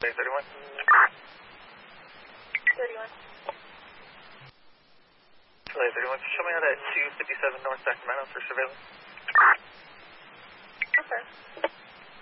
LA 31. 31. LA 31, show me out at 257 North Sacramento for surveillance.